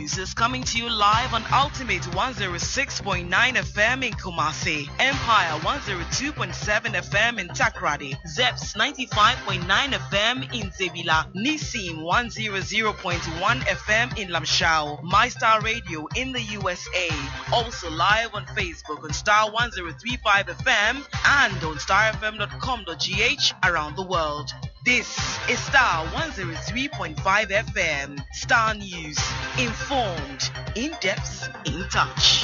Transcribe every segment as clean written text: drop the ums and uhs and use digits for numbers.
News is coming to you live on Ultimate 106.9 FM in Kumasi, Empire 102.7 FM in Takrady, Zeps 95.9 FM in Zebila, Nissim 100.1 FM in Lamshao, MyStar Radio in the USA. Also live on Facebook on Star 1035 FM and on starfm.com.gh around the world. This is Star 103.5 FM. Star News. Informed, in depth, in touch.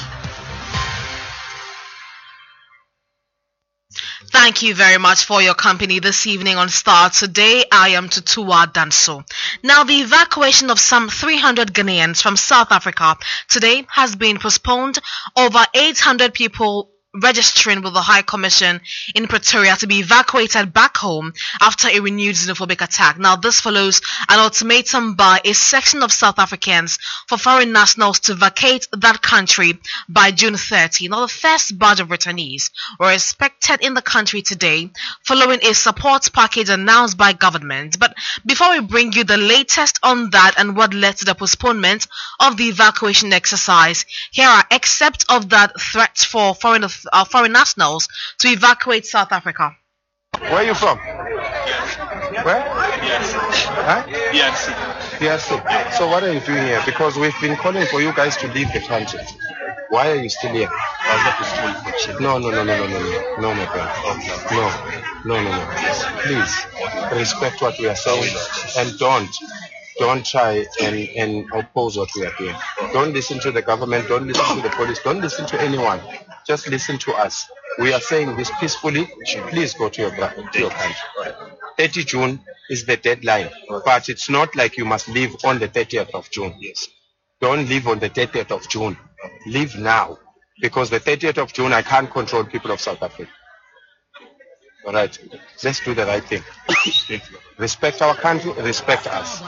Thank you very much for your company this evening on Star. Today I am Tutua Danso. Now, the evacuation of some 300 Ghanaians from South Africa today has been postponed. Over 800 people registering with the High Commission in Pretoria to be evacuated back home after a renewed xenophobic attack. Now, this follows an ultimatum by a section of South Africans for foreign nationals to vacate that country by June 30. Now, the first batch of returnees were expected in the country today following a support package announced by government. But before we bring you the latest on that and what led to the postponement of the evacuation exercise, here are excerpts of that threat for foreign nationals to evacuate South Africa. Where are you from? Where? Huh? DRC. So what are you doing here? Because we've been calling for you guys to leave the country. Why are you still here? No, my friend. No. Please respect what we are saying and don't try and oppose what we are doing. Don't listen to the government, don't listen to the police, don't listen to anyone. Just listen to us. We are saying this peacefully. Please go to your country. 30 June is the deadline, but it's not like you must leave on the 30th of June. Yes. Don't leave on the 30th of June. Leave now, because the 30th of June I can't control people of South Africa. All right, let's do the right thing. Respect our country, respect us.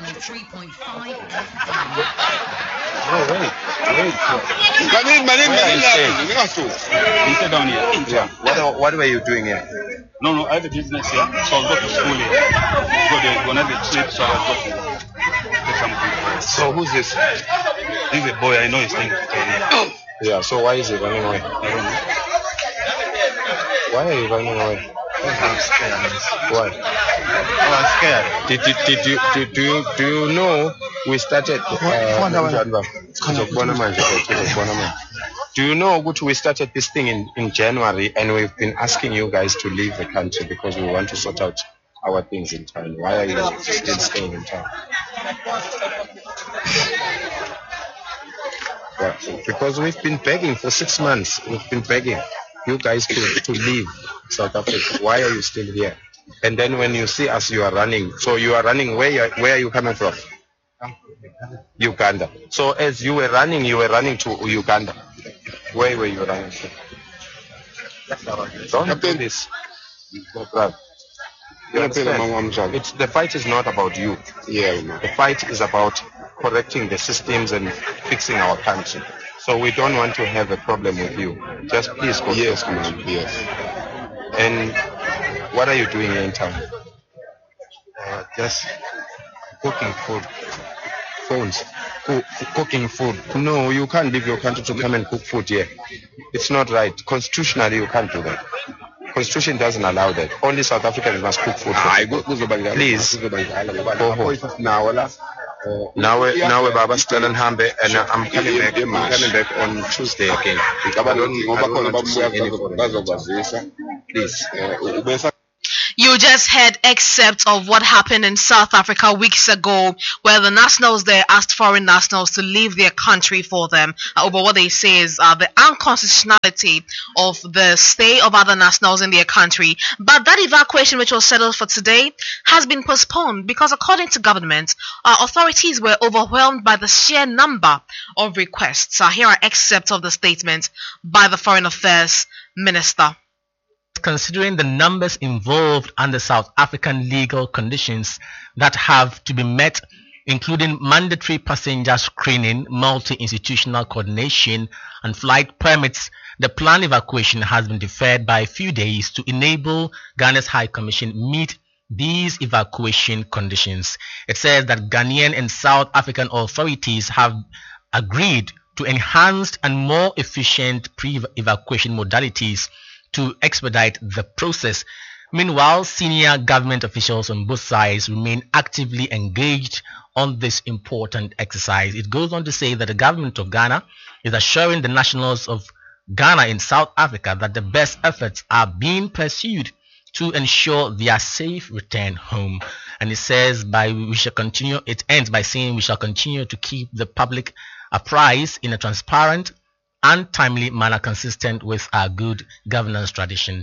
Wait. Down here. Yeah. What were you doing here? No, I have a business here, so I'll go to school here. So gonna have a trip, so I'll go to get something. So who's this? This is a boy, I know his name. Yeah, so why is he running away? I don't know. Why are you running away? I'm scared. Why? I'm scared. Do you know we started do you know what we started this thing in January, and we've been asking you guys to leave the country because we want to sort out our things in town. Why are you still staying in town? Yeah, because we've been begging for 6 months. We've been begging you guys to leave South Africa. Why are you still here? And then when you see us, you are running. So you are running. Where are you coming from? Uganda. So as you were running to Uganda. Where were you running to? Don't do this. You understand? The fight is not about you. Yeah. The fight is about correcting the systems and fixing our country. So we don't want to have a problem with you. Just please go. Yes, ma'am. Yes. And what are you doing here in town? Just cooking food. Phones. Cooking food. No, you can't leave your country to come and cook food here. It's not right. Constitutionally, you can't do that. Constitution doesn't allow that. Only South Africans must cook food. Please. Go home. Now Baba still in Hambe, and I'm coming back on Tuesday again. Please. You just heard excerpts of what happened in South Africa weeks ago, where the nationals there asked foreign nationals to leave their country for them over what they say is the unconstitutionality of the stay of other nationals in their country. But that evacuation, which was settled for today, has been postponed because, according to government, authorities were overwhelmed by the sheer number of requests. Here are excerpts of the statement by the Foreign Affairs Minister. Considering the numbers involved and the South African legal conditions that have to be met, including mandatory passenger screening, multi-institutional coordination, and flight permits, the planned evacuation has been deferred by a few days to enable Ghana's High Commission meet these evacuation conditions. It says that Ghanaian and South African authorities have agreed to enhanced and more efficient pre-evacuation modalities to expedite the process. Meanwhile, senior government officials on both sides remain actively engaged on this important exercise. It goes on to say that the government of Ghana is assuring the nationals of Ghana in South Africa that the best efforts are being pursued to ensure their safe return home. And it says it ends by saying we shall continue to keep the public apprised in a transparent and timely manner consistent with our good governance tradition.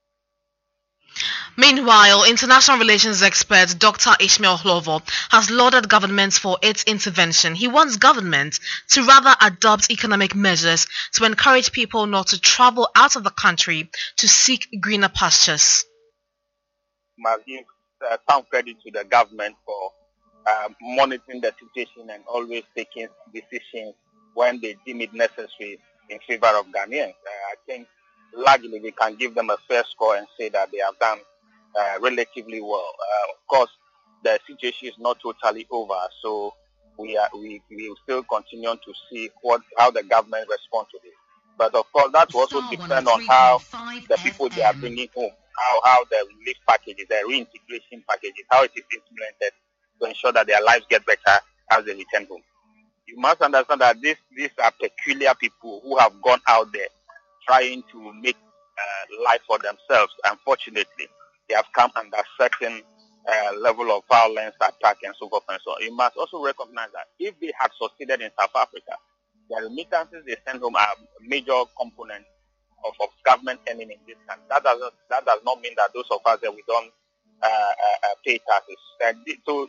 Meanwhile, international relations expert Dr. Ishmael Hlovo has lauded governments for its intervention. He wants government to rather adopt economic measures to encourage people not to travel out of the country to seek greener pastures. Must give some credit to the government for monitoring the situation and always taking decisions when they deem it necessary in favor of Ghanaians. I think largely we can give them a fair score and say that they have done relatively well. Of course, the situation is not totally over, so we will still continue to see how the government responds to this. But of course, that will also depend on how the people they are bringing home, how the relief packages, the reintegration packages, how it is implemented to ensure that their lives get better as they return home. You must understand that these are peculiar people who have gone out there trying to make life for themselves. Unfortunately, they have come under certain level of violence, attack, and so forth and so on. You must also recognize that if they had succeeded in South Africa, the remittances they send home are a major component of government earning in this country. That does not mean that those of us that we don't pay taxes. So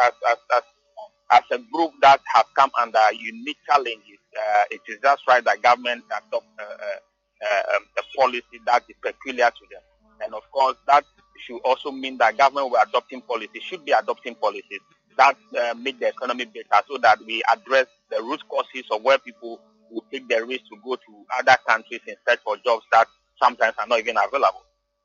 as a group that has come under unique challenges, it is just right that government adopt a policy that is peculiar to them. And of course, that should also mean that government should be adopting policies that make the economy better, so that we address the root causes of where people will take the risk to go to other countries in search for jobs that sometimes are not even available.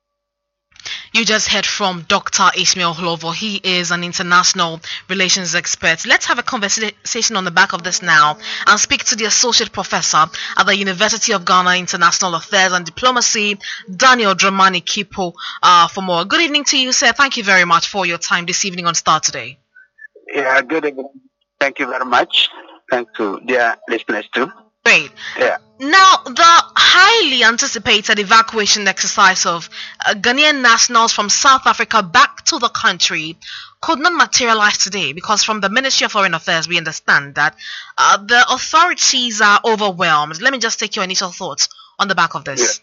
You just heard from Dr. Ishmael Hlovo. He is an international relations expert. Let's have a conversation on the back of this now and speak to the Associate Professor at the University of Ghana International Affairs and Diplomacy, Daniel Dramani Kipo, for more. Good evening to you, sir. Thank you very much for your time this evening on Star Today. Yeah, good evening. Thank you very much. Thanks to dear listeners too. Great. Yeah. Now, the highly anticipated evacuation exercise of Ghanaian nationals from South Africa back to the country could not materialize today because from the Ministry of Foreign Affairs, we understand that the authorities are overwhelmed. Let me just take your initial thoughts on the back of this.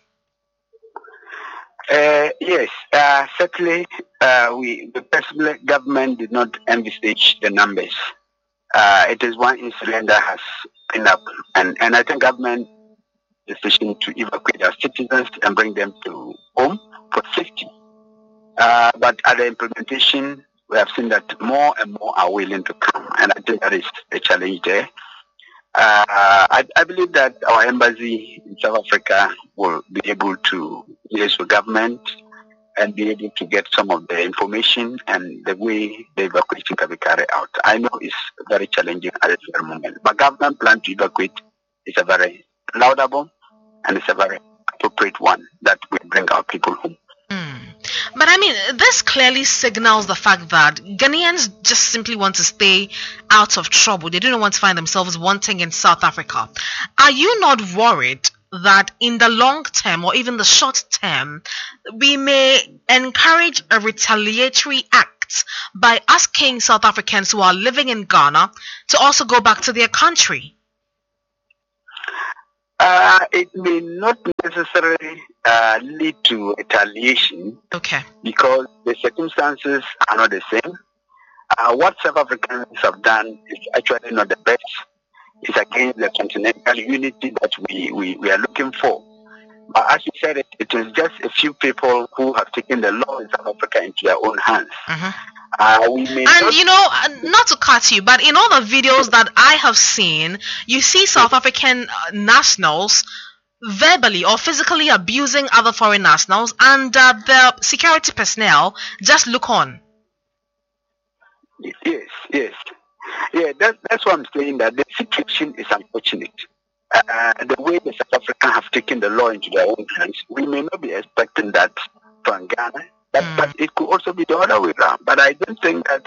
Yes, certainly the personal government did not envisage the numbers. It is one incident that has been up, and I think government decision to evacuate their citizens and bring them to home for safety. But at the implementation, we have seen that more and more are willing to come, and I think that is a challenge there. I believe that our embassy in South Africa will be able to liaise with government and be able to get some of the information and the way the evacuation can be carried out. I know it's very challenging at this very moment, but government plan to evacuate is a very laudable and it's a very appropriate one that will bring our people home. But I mean, this clearly signals the fact that Ghanaians just simply want to stay out of trouble. They do not want to find themselves wanting in South Africa. Are you not worried that in the long term or even the short term, we may encourage a retaliatory act by asking South Africans who are living in Ghana to also go back to their country? It may not necessarily lead to retaliation, because the circumstances are not the same. What South Africans have done is actually not the best. It's against the continental unity that we are looking for. But as you said, it is just a few people who have taken the law in South Africa into their own hands. Not to cut you, but in all the videos that I have seen, you see South African nationals verbally or physically abusing other foreign nationals, and the security personnel just look on. Yes. Yeah, that's what I'm saying, that the situation is unfortunate. The way the South Africans have taken the law into their own hands, we may not be expecting that from Ghana, but it could also be the other way around. But I don't think that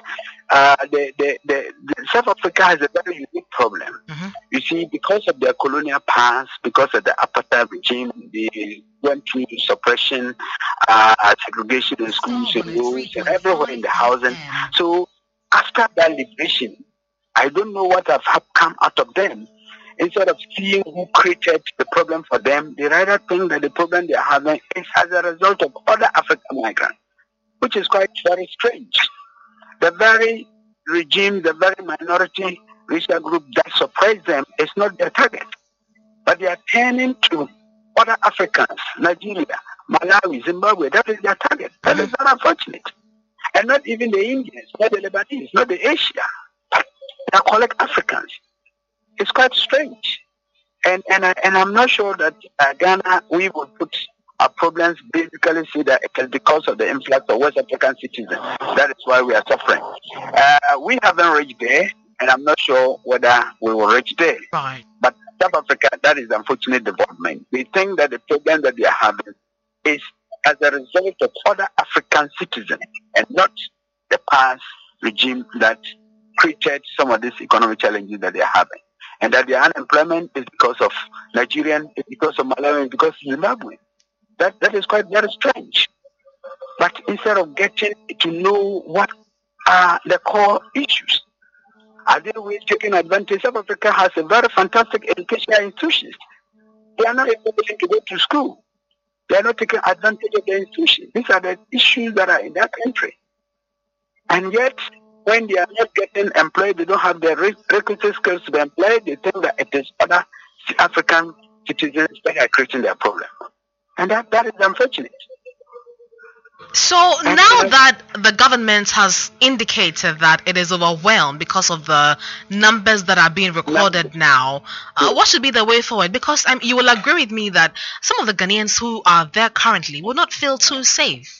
the South Africa has a very unique problem. Mm-hmm. You see, because of their colonial past, because of the apartheid regime, they went through suppression, segregation in schools and roads and everywhere in the housing. So after that liberation, I don't know what have come out of them. Instead of seeing who created the problem for them, they rather think that the problem they are having is as a result of other African migrants, which is quite very strange. The very regime, the very minority racial group that suppress them is not their target, but they are turning to other Africans, Nigeria, Malawi, Zimbabwe. That is their target. That is not unfortunate. And not even the Indians, not the Lebanese, not the Asia, but they are called Africans. It's quite strange, and I'm not sure that Ghana, we will put our problems basically say that it is because of the influx of West African citizens. That is why we are suffering. We haven't reached there, and I'm not sure whether we will reach there. Right. But South Africa, that is unfortunate development. We think that the problem that they are having is as a result of other African citizens and not the past regime that created some of these economic challenges that they are having. And that the unemployment is because of Nigerian, it's because of Malawi, it's because of Zimbabwe. That is quite very strange. But instead of getting to know what are the core issues, are they really taking advantage? South Africa has a very fantastic educational institutions. They are not able to go to school. They are not taking advantage of the institutions. These are the issues that are in that country. And yet, when they are not getting employed, they don't have the requisite skills to be employed, they think that it is other African citizens that are creating their problem. And that is unfortunate. So now that the government has indicated that it is overwhelmed because of the numbers that are being recorded now, what should be the way forward? Because you will agree with me that some of the Ghanaians who are there currently will not feel too safe.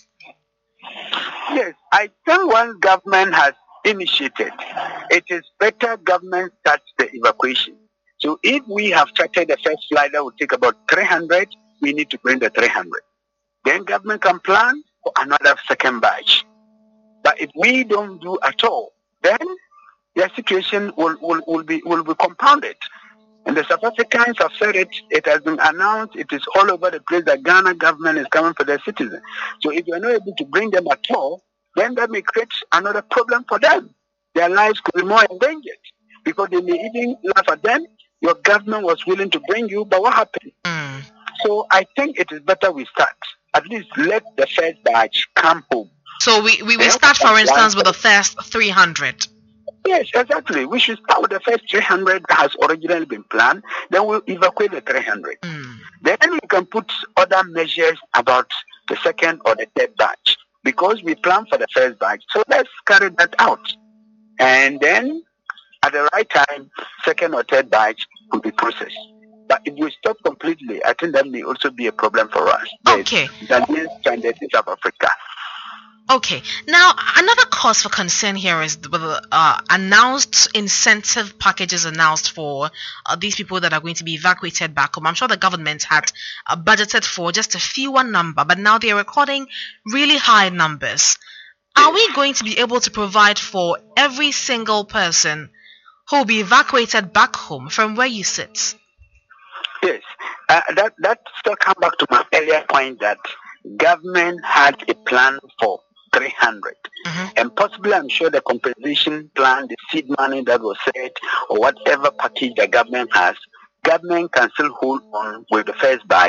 Yes, I think once government has initiated, it is better government starts the evacuation. So if we have started the first flight that will take about 300, we need to bring the 300. Then government can plan for another second batch. But if we don't do at all, then the situation will be compounded. And the South Africans have said it. It has been announced. It is all over the place that Ghana government is coming for their citizens. So if you are not able to bring them at all, then that may create another problem for them. Their lives could be more endangered because they may even laugh at them. Your government was willing to bring you, but what happened? So I think it is better we start. At least let the first batch come home. So we start, for instance, with the first 300. Yes, exactly. We should start with the first 300 that has originally been planned. Then we'll evacuate the 300. Then we can put other measures about the second or the third batch. Because we plan for the first batch. So let's carry that out. And then at the right time, second or third batch will be processed. But if we stop completely, I think that may also be a problem for us. Okay. That means stranded in South Africa. Okay. Now, another cause for concern here is the announced incentive packages announced for these people that are going to be evacuated back home. I'm sure the government had budgeted for just a fewer number, but now they're recording really high numbers. Are we going to be able to provide for every single person who will be evacuated back home from where you sit? Yes. That still comes back to my earlier point that government had a plan for 300. And possibly, I'm sure the compensation plan, the seed money that was set, or whatever package the government has, government can still hold on with the first batch.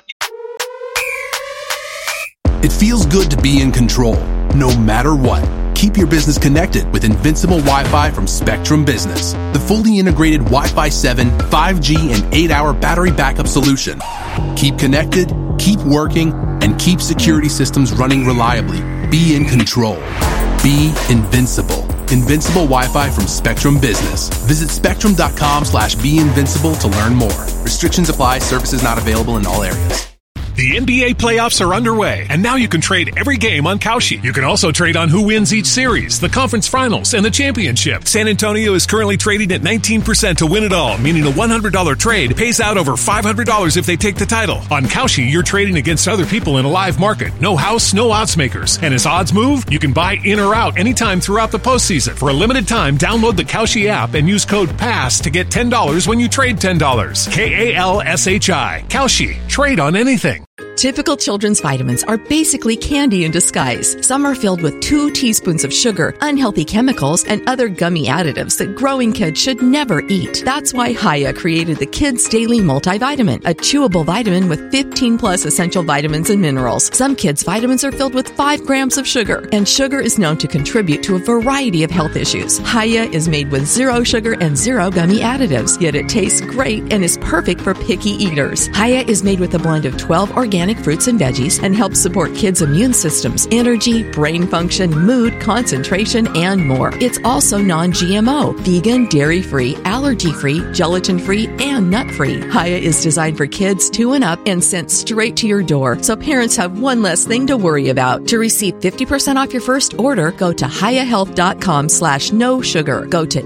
It feels good to be in control, no matter what. Keep your business connected with Invincible Wi-Fi from Spectrum Business, the fully integrated Wi-Fi 7, 5G, and 8-hour battery backup solution. Keep connected, keep working, and keep security systems running reliably. Be in control. Be invincible. Invincible Wi-Fi from Spectrum Business. Visit spectrum.com/beinvincible to learn more. Restrictions apply. Services not available in all areas. The NBA playoffs are underway, and now you can trade every game on Kalshi. You can also trade on who wins each series, the conference finals, and the championship. San Antonio is currently trading at 19% to win it all, meaning a $100 trade pays out over $500 if they take the title. On Kalshi, you're trading against other people in a live market. No house, no odds makers. And as odds move, you can buy in or out anytime throughout the postseason. For a limited time, download the Kalshi app and use code PASS to get $10 when you trade $10. KALSHI. Kalshi. Trade on anything. Typical children's vitamins are basically candy in disguise. Some are filled with 2 teaspoons of sugar, unhealthy chemicals, and other gummy additives that growing kids should never eat. That's why Hiya created the Kids Daily Multivitamin, a chewable vitamin with 15 plus essential vitamins and minerals. Some kids' vitamins are filled with 5 grams of sugar, and sugar is known to contribute to a variety of health issues. Hiya is made with 0 sugar and 0 gummy additives, yet it tastes great and is perfect for picky eaters. Hiya is made with a blend of 12 organic fruits and veggies and helps support kids' immune systems, energy, brain function, mood, concentration, and more. It's also non-GMO, vegan, dairy-free, allergy-free, gelatin-free, and nut-free. Hiya is designed for kids 2 and up and sent straight to your door, so parents have one less thing to worry about. To receive 50% off your first order, go to hiyahealth.com/no sugar. Go to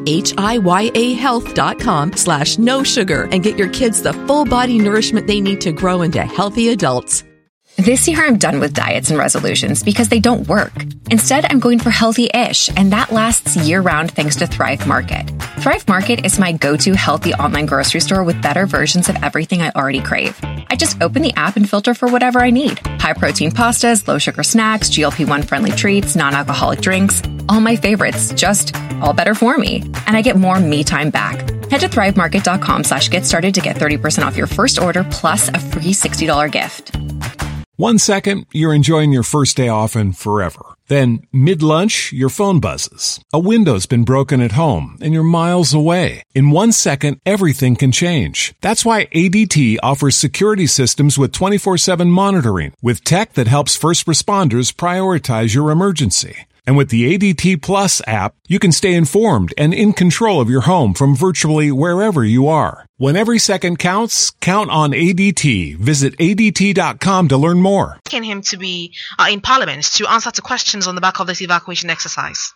hiyahealth.com/no sugar and get your kids the full body nourishment they need to grow into healthy adults. This year I'm done with diets and resolutions because they don't work. Instead, I'm going for healthy-ish, and that lasts year-round thanks to Thrive Market. Thrive Market is my go-to healthy online grocery store with better versions of everything I already crave. I just open the app and filter for whatever I need. High-protein pastas, low-sugar snacks, GLP-1 friendly treats, non-alcoholic drinks. All my favorites, just all better for me. And I get more me time back. Head to thrivemarket.com/get started to get 30% off your first order plus a free $60 gift. 1 second, you're enjoying your first day off and forever. Then, mid-lunch, your phone buzzes. A window's been broken at home, and you're miles away. In 1 second, everything can change. That's why ADT offers security systems with 24/7 monitoring, with tech that helps first responders prioritize your emergency. And with the ADT Plus app, you can stay informed and in control of your home from virtually wherever you are. When every second counts, count on ADT. Visit ADT.com to learn more. Asking him to be in Parliament to answer to questions on the back of this evacuation exercise.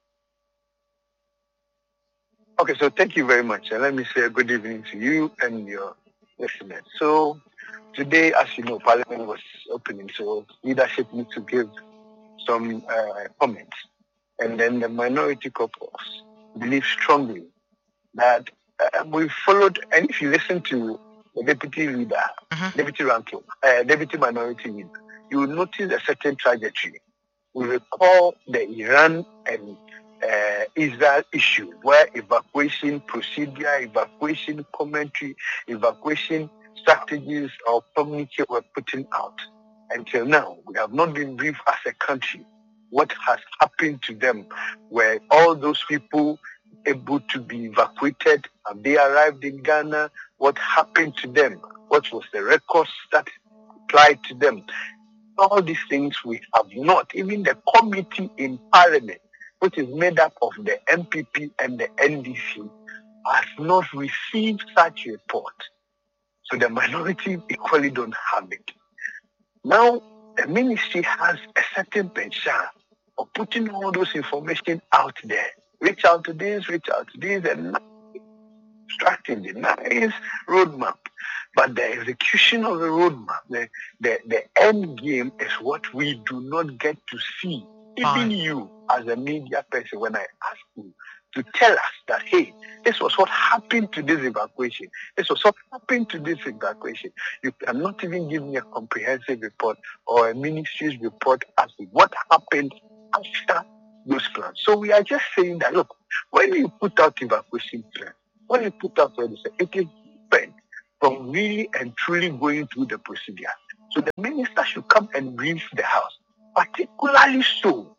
Okay, so thank you very much. And let me say a good evening to you and your listeners. So today, as you know, Parliament was opening, so leadership needs to give some comments. And then the minority caucus believe strongly that we followed, and if you listen to the deputy leader, deputy ranking, deputy minority leader, you will notice a certain trajectory. We recall the Iran and Israel issue where evacuation procedure, evacuation commentary, evacuation strategies or communique were putting out. Until now, we have not been briefed as a country what has happened to them. Were all those people able to be evacuated? Have they arrived in Ghana? What happened to them? What was the records that applied to them? All these things we have not. Even the committee in Parliament, which is made up of the MPP and the NDC, has not received such a report. So the minority equally don't have it. Now, the ministry has a certain penchant of putting all those information out there. Reach out to this, and extracting the nice roadmap. But the execution of the roadmap, the end game is what we do not get to see. Even you, as a media person, when I ask you to tell us that, hey, this was what happened to this evacuation. This was what happened to this evacuation. You cannot even give me a comprehensive report or a ministry's report as to what happened after those plans. So we are just saying that, look, when you put out evacuation plans, when you put out what you say, it is different from really and truly going through the procedure. So the minister should come and brief the House, particularly so,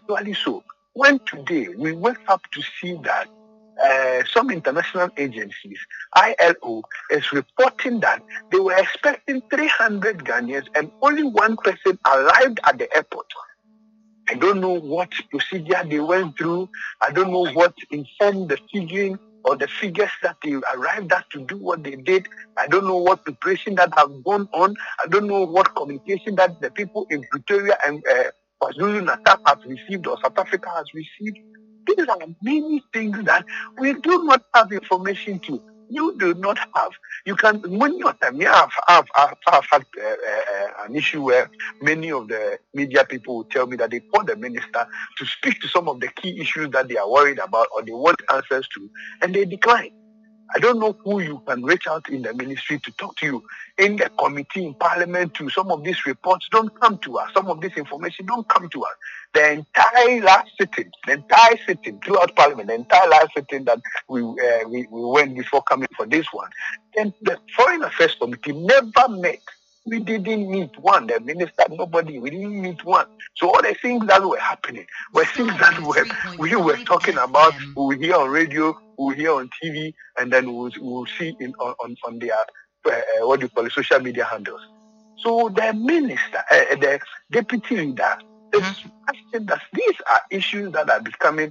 when today we wake up to see that some international agencies, ILO, is reporting that they were expecting 300 Ghanaians and only one person arrived at the airport. I don't know what procedure they went through. I don't know what informed the figuring or the figures that they arrived at to do what they did. I don't know what preparation that have gone on. I don't know what communication that the people in Pretoria and KwaZulu-Natal have received or South Africa has received. These are many things that we do not have information to. You do not have. You can, many of them, I've had an issue where many of the media people will tell me that they call the minister to speak to some of the key issues that they are worried about or they want answers to, and they decline. I don't know who you can reach out in the ministry to talk to you. In the committee, in parliament, to some of these reports don't come to us. Some of this information don't come to us. The entire last sitting throughout parliament, the entire last sitting that we went before coming for this one, then the Foreign Affairs Committee never met. We didn't meet one. The minister, nobody. We didn't meet one. So all the things that were happening were things that we were talking about. We will hear on radio, we will hear on TV, and then we will see on their social media handles. So the minister, the deputy leader, is asking that these are issues that are becoming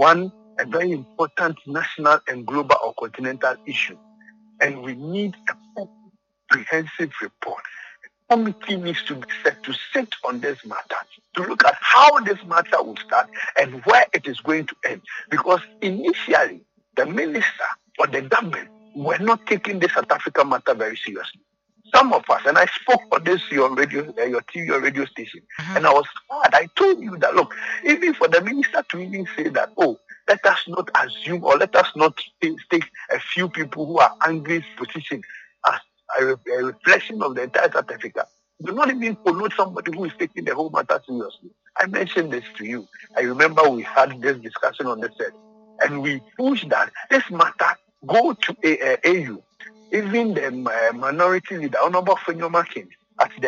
a very important national and global or continental issue, and we need a comprehensive report. Committee needs to be set to sit on this matter, to look at how this matter will start and where it is going to end. Because initially, the minister or the government were not taking the South Africa matter very seriously. Some of us, and I spoke on this your TV or radio station, and I was hard. I told you that, look, even for the minister to even say that, let us not assume or let us not take a few people who are angry position as a reflection of the entire South Africa. Do not even promote somebody who is taking the whole matter seriously. I mentioned this to you. I remember we had this discussion on the set, and we pushed that this matter go to AU. Even the minority leader, Honorable Fenyo King, at the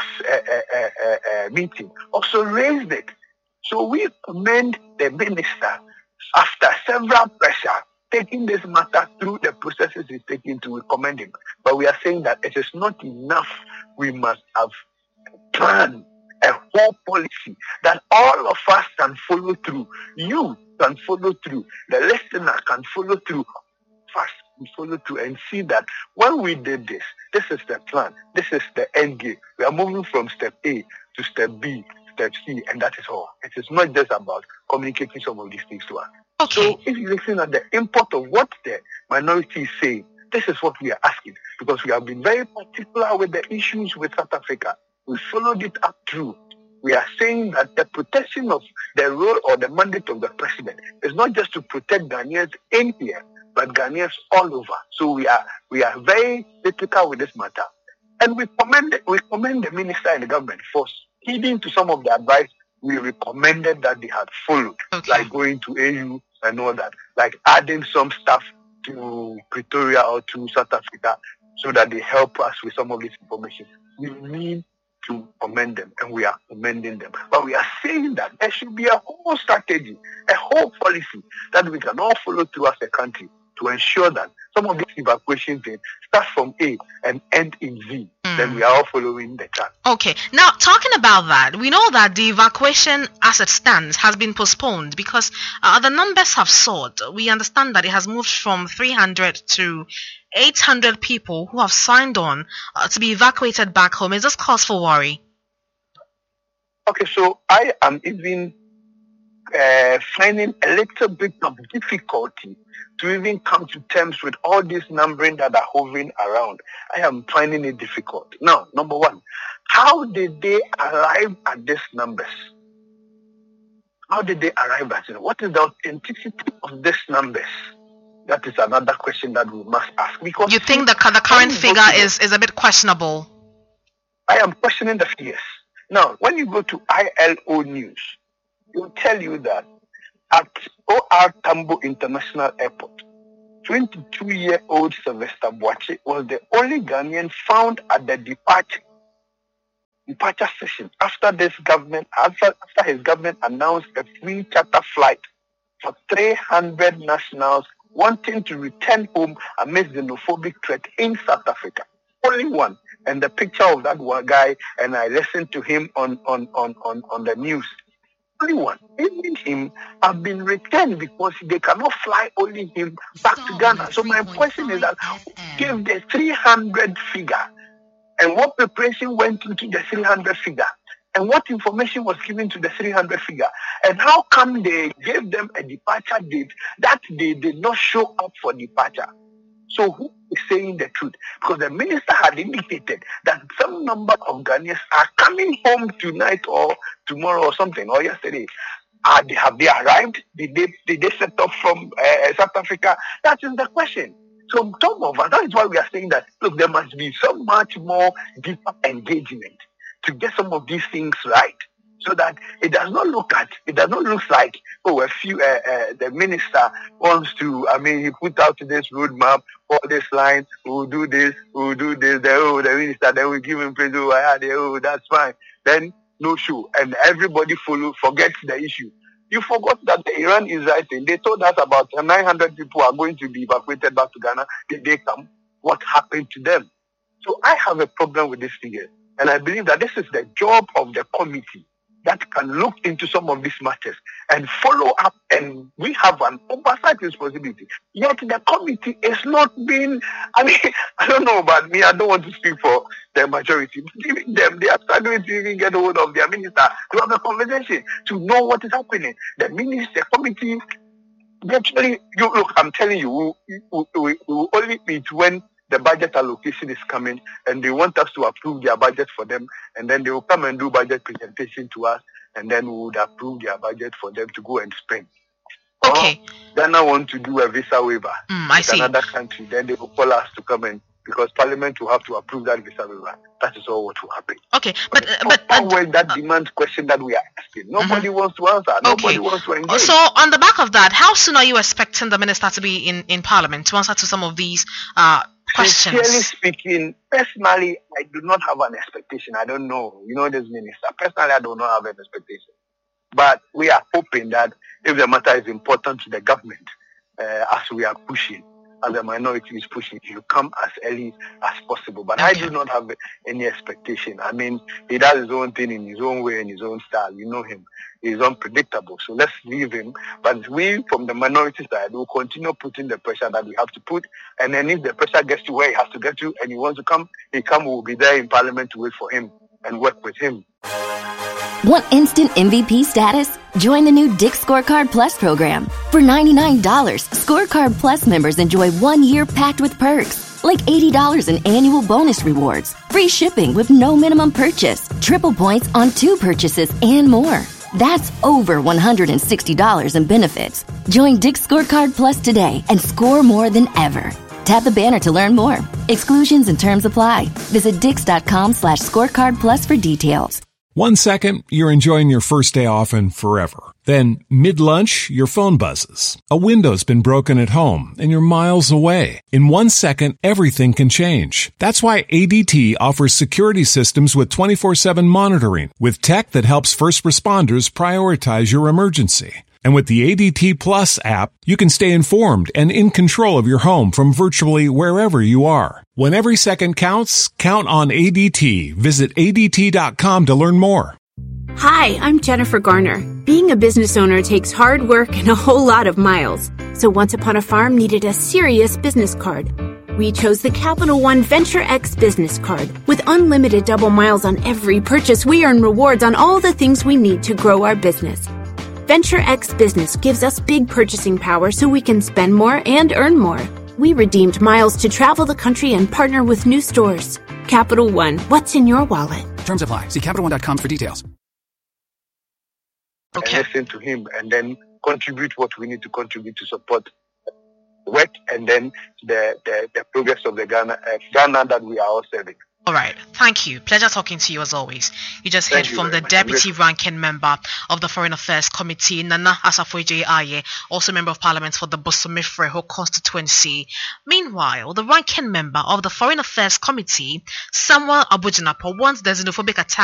ECOWAS meeting, also raised it. So we commend the minister after several pressure, taking this matter through the processes he's taking to recommend him. But we are saying that it is not enough. We must have a plan, a whole policy that all of us can follow through. You can follow through. The listener can follow through. Fast and follow through and see that when we did this, this is the plan. This is the end game. We are moving from step A to step B, step C, and that is all. It is not just about communicating some of these things to us. Okay. So if you listen at the import of what the minority is saying, this is what we are asking, because we have been very particular with the issues with South Africa. We followed it up through. We are saying that the protection of the role or the mandate of the president is not just to protect Ghanaians in here, but Ghanaians all over. So we are very critical with this matter. And we commend the minister and the government for heeding to some of the advice we recommended that they had followed, like going to AU and all that, like adding some stuff to Pretoria or to South Africa so that they help us with some of this information. We need to commend them, and we are commending them. But we are saying that there should be a whole strategy, a whole policy that we can all follow through as a country to ensure that some of these evacuation things start from A and end in Z. Then we are all following the chart. Okay. Now, talking about that, we know that the evacuation as it stands has been postponed because the numbers have soared. We understand that it has moved from 300 to 800 people who have signed on to be evacuated back home. Is this cause for worry? Okay, so I am even finding a little bit of difficulty to even come to terms with all this numbering that are hovering around. I am finding it difficult. Now, number one, how did they arrive at these numbers? How did they arrive at it? What is the authenticity of these numbers? That is another question that we must ask. Because you think the current figure is a bit questionable? I am questioning the figures. Now, when you go to ILO News, it will tell you that at OR Tambo International Airport, 22-year-old Sylvester Boache was the only Ghanaian found at the departure session after his government announced a free charter flight for 300 nationals wanting to return home amidst xenophobic threat in South Africa. Only one. And the picture of that one guy, and I listened to him on the news. only one. Even him have been returned because they cannot fly only him back to Ghana. So my question is that who gave the 300 figure? And what preparation went into the 300 figure? And what information was given to the 300 figure? And how come they gave them a departure date that they did not show up for departure? So who is saying the truth? Because the minister had indicated that some number of Ghanaians are coming home tonight or tomorrow or something, or yesterday. Have they arrived? Did they set off from South Africa? That is the question. So top of that is why we are saying that, look, there must be so much more deeper engagement to get some of these things right, so that it does not look like, the minister wants to, he put out this roadmap, all this line, we'll do this, the minister, then we give him praise, that's fine. Then no show, and everybody forgets the issue. You forgot that the Iran-Israel thing, they told us about 900 people are going to be evacuated back to Ghana. Did they come? What happened to them? So I have a problem with this figure. And I believe that this is the job of the committee that can look into some of these matters and follow up, and we have an oversight responsibility. Yet the committee is not being, I don't know about me, I don't want to speak for the majority, but even them, they are struggling to even get hold of their minister to have a conversation, to know what is happening. The committee, virtually, I'm telling you, we will only meet when the budget allocation is coming, and they want us to approve their budget for them, and then they will come and do budget presentation to us, and then we would approve their budget for them to go and spend. Okay. Ghana want to do a visa waiver. I see. Another country, then they will call us to come in, because Parliament will have to approve that visa waiver. That is all what will happen. Okay, but when that demand question that we are asking, nobody wants to answer. Nobody wants to engage. So on the back of that, how soon are you expecting the minister to be in Parliament to answer to some of these questions? Sincerely speaking, personally, I do not have an expectation. I don't know. This minister. Personally, I do not have an expectation. But we are hoping that if the matter is important to the government, as we are pushing, as the minority is pushing, he will come as early as possible. But I do not have any expectation. He does his own thing in his own way, in his own style. You know him. He's unpredictable. So let's leave him. But we, from the minority side, will continue putting the pressure that we have to put. And then if the pressure gets to where he has to get to and he wants to come, we'll be there in Parliament to wait for him and work with him. Want instant MVP status? Join the new Dick Scorecard Plus program. For $99, Scorecard Plus members enjoy 1 year packed with perks, like $80 in annual bonus rewards, free shipping with no minimum purchase, triple points on 2 purchases, and more. That's over $160 in benefits. Join Dick Scorecard Plus today and score more than ever. Tap the banner to learn more. Exclusions and terms apply. Visit dix.com/scorecard plus for details. 1 second, you're enjoying your first day off and forever. Then, mid-lunch, your phone buzzes. A window's been broken at home and you're miles away. In 1 second, everything can change. That's why ADT offers security systems with 24/7 monitoring, with tech that helps first responders prioritize your emergency. And with the ADT Plus app, you can stay informed and in control of your home from virtually wherever you are. When every second counts, count on ADT. Visit ADT.com to learn more. Hi, I'm Jennifer Garner. Being a business owner takes hard work and a whole lot of miles. So Once Upon a Farm needed a serious business card. We chose the Capital One Venture X business card. With unlimited double miles on every purchase, we earn rewards on all the things we need to grow our business. Venture X Business gives us big purchasing power so we can spend more and earn more. We redeemed miles to travel the country and partner with new stores. Capital One, what's in your wallet? Terms apply. See CapitalOne.com for details. Okay. And listen to him and then contribute what we need to contribute to support work and then the progress of the Ghana that we are all serving. All right. Thank you. Pleasure talking to you as always. You just heard from the Deputy Ranking Member of the Foreign Affairs Committee, Nana Asafo-Adjei Aye, also Member of Parliament for the Boso-Mifreho constituency. Meanwhile, the Ranking Member of the Foreign Affairs Committee, Samuel Abujinapo, wants the xenophobic attack